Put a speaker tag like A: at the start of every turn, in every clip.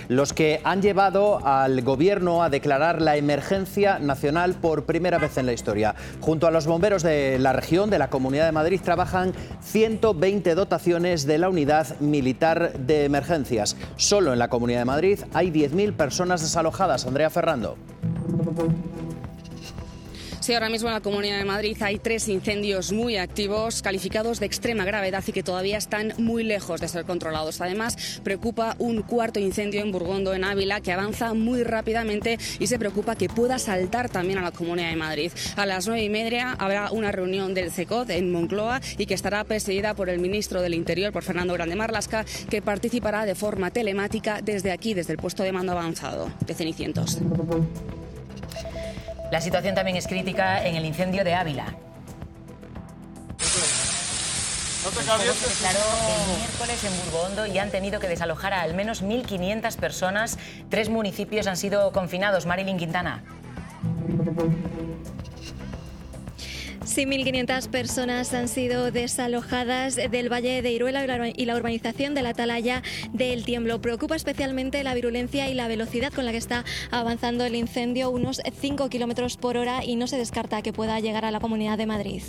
A: los que han llevado al Gobierno a declarar la emergencia nacional por primera vez en la historia. Junto a los bomberos de la región, de la Comunidad de Madrid, trabajan 120 dotaciones de la Unidad Militar de Emergencias. Solo en la Comunidad de Madrid hay 10.000 personas desalojadas. Andrea Ferrando.
B: Sí, ahora mismo en la Comunidad de Madrid hay 3 incendios muy activos, calificados de extrema gravedad y que todavía están muy lejos de ser controlados. Además, preocupa un cuarto incendio en Burgondo, en Ávila, que avanza muy rápidamente y se preocupa que pueda saltar también a la Comunidad de Madrid. A las 9:30 habrá una reunión del CECOT en Moncloa y que estará presidida por el ministro del Interior, por Fernando Grande Marlaska, que participará de forma telemática desde aquí, desde el puesto de mando avanzado de Cenicientos.
C: La situación también es crítica en el incendio de Ávila. El fuego se declaró el miércoles en Burgondo y han tenido que desalojar a al menos 1.500 personas. 3 municipios han sido confinados. Marilyn Quintana.
D: Sí, 1.500 personas han sido desalojadas del Valle de Iruela y la urbanización de la Atalaya del Tiemblo. Preocupa especialmente la virulencia y la velocidad con la que está avanzando el incendio, unos 5 kilómetros por hora, y no se descarta que pueda llegar a la Comunidad de Madrid.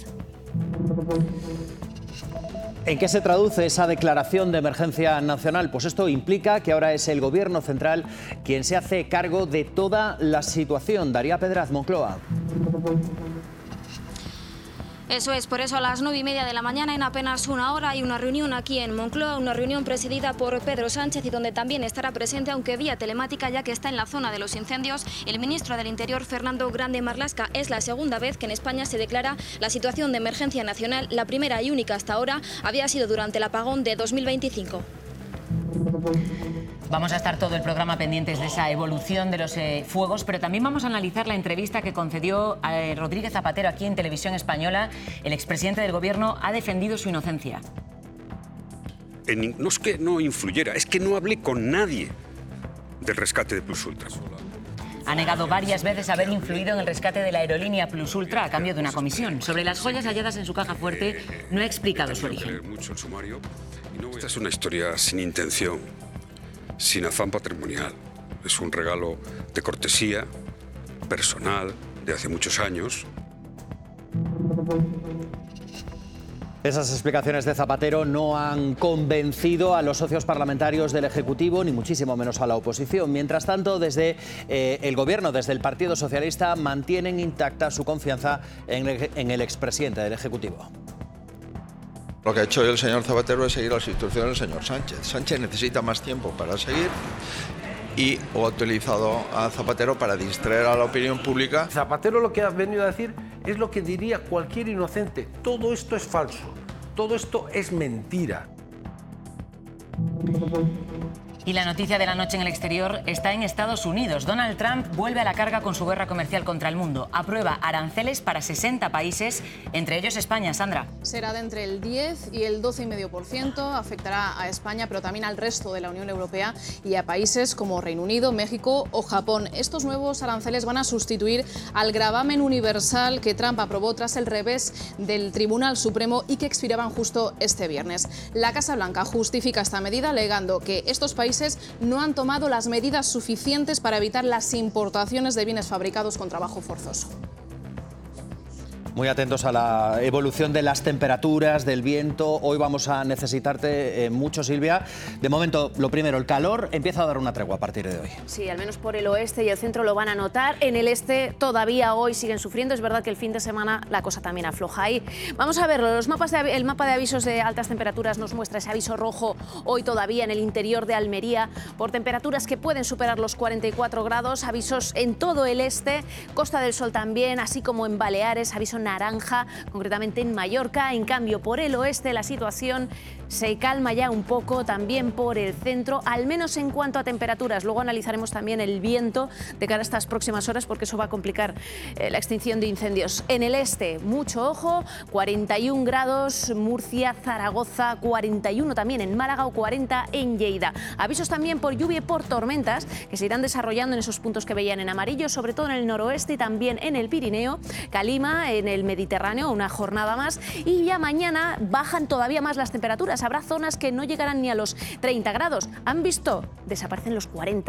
A: ¿En qué se traduce esa declaración de emergencia nacional? Pues esto implica que ahora es el Gobierno central quien se hace cargo de toda la situación. Daría Pedraz, Moncloa.
E: Eso es, por eso a las 9:30 de la mañana, en apenas una hora, hay una reunión aquí en Moncloa, una reunión presidida por Pedro Sánchez y donde también estará presente, aunque vía telemática, ya que está en la zona de los incendios, el ministro del Interior, Fernando Grande Marlaska. Es la segunda vez que en España se declara la situación de emergencia nacional. La primera y única hasta ahora había sido durante el apagón de 2025.
C: Vamos a estar todo el programa pendientes de esa evolución de los fuegos, pero también vamos a analizar la entrevista que concedió a Rodríguez Zapatero aquí en Televisión Española. El expresidente del Gobierno ha defendido su inocencia.
F: No es que no influyera, es que no hablé con nadie del rescate de Plus Ultra.
C: Ha negado varias veces haber influido en el rescate de la aerolínea Plus Ultra a cambio de una comisión. Sobre las joyas halladas en su caja fuerte, no ha explicado su origen.
F: Esta es una historia sin intención, sin afán patrimonial. Es un regalo de cortesía, personal, de hace muchos años.
A: Esas explicaciones de Zapatero no han convencido a los socios parlamentarios del Ejecutivo, ni muchísimo menos a la oposición. Mientras tanto, desde el Gobierno, desde el Partido Socialista, mantienen intacta su confianza en el expresidente del Ejecutivo.
G: Lo que ha hecho el señor Zapatero es seguir las instrucciones del señor Sánchez. Sánchez necesita más tiempo para seguir y ha utilizado a Zapatero para distraer a la opinión pública.
H: Zapatero lo que ha venido a decir es lo que diría cualquier inocente. Todo esto es falso, todo esto es mentira.
C: Y la noticia de la noche en el exterior está en Estados Unidos. Donald Trump vuelve a la carga con su guerra comercial contra el mundo. Aprueba aranceles para 60 países, entre ellos España. Sandra.
I: Será de entre el 10 y el 12,5%. Afectará a España, pero también al resto de la Unión Europea y a países como Reino Unido, México o Japón. Estos nuevos aranceles van a sustituir al gravamen universal que Trump aprobó tras el revés del Tribunal Supremo y que expiraban justo este viernes. La Casa Blanca justifica esta medida alegando que estos países no han tomado las medidas suficientes para evitar las importaciones de bienes fabricados con trabajo forzoso.
A: Muy atentos a la evolución de las temperaturas, del viento. Hoy vamos a necesitarte mucho, Silvia. De momento, lo primero, el calor empieza a dar una tregua a partir de hoy.
J: Sí, al menos por el oeste y el centro lo van a notar. En el este todavía hoy siguen sufriendo. Es verdad que el fin de semana la cosa también afloja ahí. Vamos a verlo. El mapa de avisos de altas temperaturas nos muestra ese aviso rojo hoy todavía en el interior de Almería por temperaturas que pueden superar los 44 grados. Avisos en todo el este, Costa del Sol también, así como en Baleares, aviso naranja, concretamente en Mallorca. En cambio, por el oeste la situación se calma ya un poco, también por el centro, al menos en cuanto a temperaturas. Luego analizaremos también el viento de cara a estas próximas horas, porque eso va a complicar la extinción de incendios. En el este, mucho ojo, 41 grados, Murcia, Zaragoza, 41 también en Málaga o 40 en Lleida. Avisos también por lluvia y por tormentas que se irán desarrollando en esos puntos que veían en amarillo, sobre todo en el noroeste y también en el Pirineo, Calima, en el Mediterráneo, una jornada más. Y ya mañana bajan todavía más las temperaturas. Habrá zonas que no llegarán ni a los 30 grados. ¿Han visto? Desaparecen los 40.